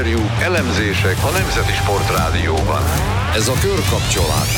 Elemzések a Nemzeti Sportrádióban. Ez a Körkapcsolás.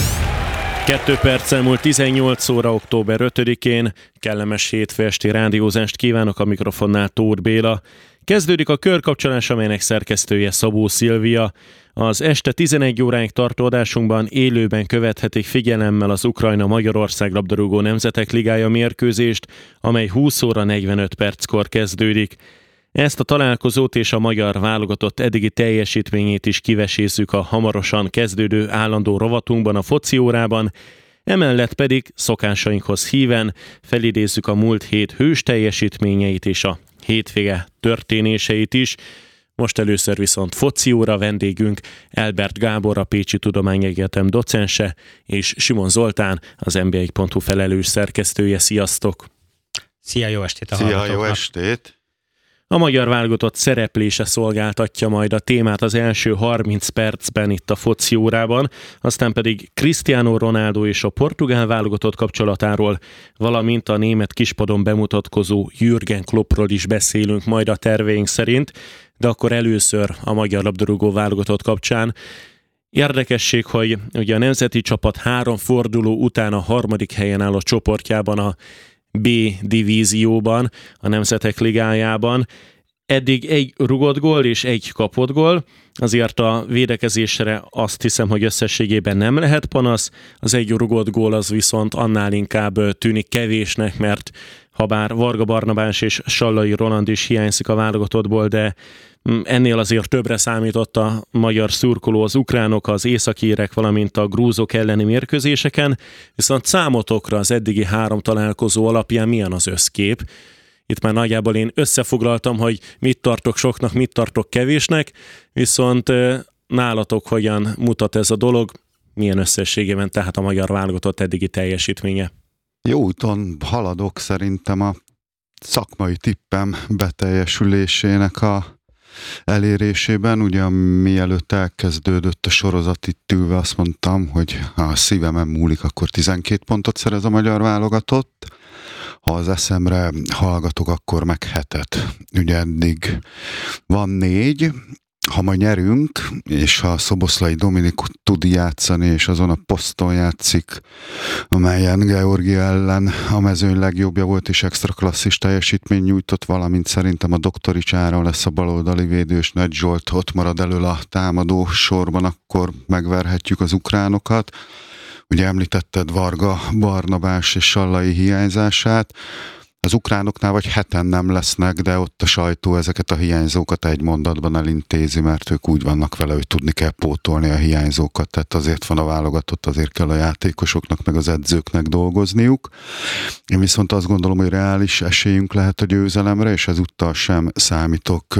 2 perccel múlt 18 óra október 5-én. Kellemes hétfő esti rádiózást kívánok, a mikrofonnál Tóth Béla. Kezdődik a Körkapcsolás, amelynek szerkesztője Szabó Szilvia. Az este 11 óráig tartó adásunkban élőben követhetik figyelemmel az Ukrajna-Magyarország labdarúgó nemzetek ligája mérkőzést, amely 20 óra 45 perckor kezdődik. Ezt a találkozót és a magyar válogatott eddigi teljesítményét is kivesézzük a hamarosan kezdődő állandó rovatunkban, a foci órában, emellett pedig szokásainkhoz híven felidézzük a múlt hét hős teljesítményeit és a hétvége történéseit is. Most először viszont foci óra, vendégünk Elbert Gábor, a Pécsi Tudományegyetem docense, és Simon Zoltán, az nba.hu felelős szerkesztője. Sziasztok! Szia, jó estét a Szia, hallgatóknak! Jó estét! A magyar válogatott szereplése szolgáltatja majd a témát az első 30 percben itt a foci órában, aztán pedig Cristiano Ronaldo és a portugál válogatott kapcsolatáról, valamint a német kispadon bemutatkozó Jürgen Kloppról is beszélünk majd a terveink szerint, de akkor először a magyar labdarúgó válogatott kapcsán. Érdekesség, hogy ugye a nemzeti csapat 3 forduló után a 3. helyen áll a csoportjában, a B divízióban, a Nemzetek Ligájában. Eddig 1 rugott gól és 1 kapott gól, azért a védekezésre azt hiszem, hogy összességében nem lehet panasz. Az 1 rugott gól az viszont annál inkább tűnik kevésnek, mert habár Varga Barnabás és Sallai Roland is hiányzik a válogatottból, de ennél azért többre számított a magyar szurkoló, az ukránok, az északírek, valamint a grúzok elleni mérkőzéseken, viszont számotokra az eddigi 3 találkozó alapján milyen az összkép? Itt már nagyjából én összefoglaltam, hogy mit tartok soknak, mit tartok kevésnek, viszont nálatok hogyan mutat ez a dolog, milyen összességében tehát a magyar válogatott eddigi teljesítménye? Jó úton haladok szerintem a szakmai tippem beteljesülésének a elérésében. Ugye mielőtt elkezdődött a sorozat, itt ülve azt mondtam, hogy ha a szívemen múlik, akkor 12 pontot szerez a magyar válogatott. Ha az eszemre hallgatok, akkor meg 7-et. Ugye eddig van 4, ha ma nyerünk, és ha Szoboszlai Dominik tud játszani, és azon a poszton játszik, amelyen Georgia ellen a mezőny legjobbja volt, és extra klasszis teljesítmény nyújtott, valamint szerintem a Doktorics Áron lesz a baloldali védő, és Nagy Zsolt ott marad elől a támadó sorban, akkor megverhetjük az ukránokat. Ugye említetted Varga Barnabás és Sallai hiányzását. Az ukránoknál vagy 7-en nem lesznek, de ott a sajtó ezeket a hiányzókat egy mondatban elintézi, mert ők úgy vannak vele, hogy tudni kell pótolni a hiányzókat, tehát azért van a válogatott, azért kell a játékosoknak, meg az edzőknek dolgozniuk. Én viszont azt gondolom, hogy reális esélyünk lehet a győzelemre, és ezúttal sem számítok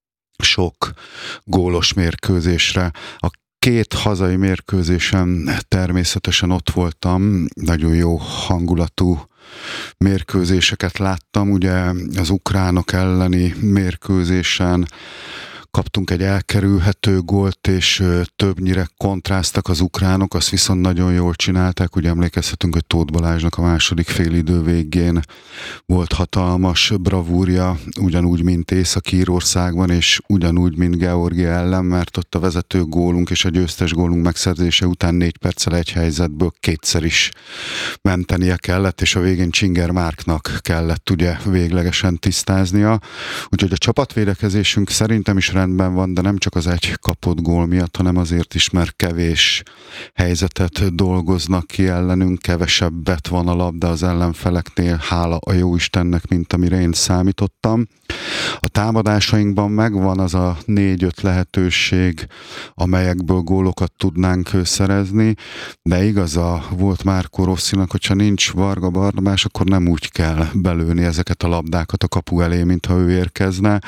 sok gólos mérkőzésre. A 2 hazai mérkőzésen természetesen ott voltam, nagyon jó hangulatú mérkőzéseket láttam, ugye az ukránok elleni mérkőzésen kaptunk egy elkerülhető gólt, és többnyire kontráztak az ukránok, azt viszont nagyon jól csinálták. Ugye emlékezhetünk, hogy Tóth Balázsnak a második félidő végén volt hatalmas bravúrja, ugyanúgy, mint Észak-Írországban, és ugyanúgy, mint Georgia ellen, mert ott a vezető gólunk és a győztes gólunk megszerzése után 4 perccel egy helyzetből 2-szer is mentenie kellett, és a végén Csinger Márknak kellett ugye véglegesen tisztáznia. Úgyhogy a csapatvédekezésünk szerintem is rendben van, de nem csak az 1 kapott gól miatt, hanem azért is, mert kevés helyzetet dolgoznak ki ellenünk, kevesebbet van a labda az ellenfeleknél, hála a jóistennek, mint amire én számítottam. A támadásainkban megvan az a 4-5 lehetőség, amelyekből gólokat tudnánk szerezni, de igaza volt Márkó Rosszinak, hogyha nincs Varga Barnabás, akkor nem úgy kell belőni ezeket a labdákat a kapu elé, mintha ő érkezne.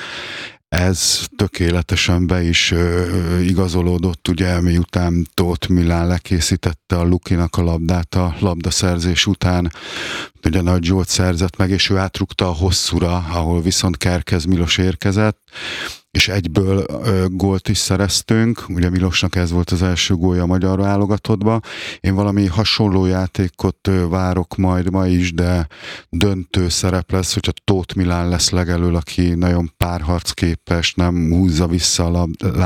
Ez tökéletesen be is igazolódott, ugye, miután Tóth Milán lekészítette a Lukinak a labdát a labdaszerzés után, ugye Nagy Zsolt szerzett meg, és ő átrúgta a hosszúra, ahol viszont Kerkez Milos érkezett, és egyből gólt is szereztünk. Ugye Milosnak ez volt az első gólja a magyar válogatottba. Én valami hasonló játékot várok majd ma is, de döntő szerep lesz, hogyha Tóth Milán lesz legelől, aki nagyon párharcképes, nem húzza vissza a